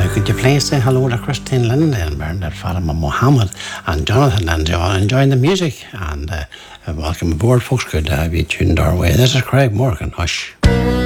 Could you please say hello to Christine Lindsay and Bernard Fatima Mohammed and Jonathan and John enjoying the music? And welcome aboard, folks. Good to have you tuned our way. This is Craig Morgan. Hush.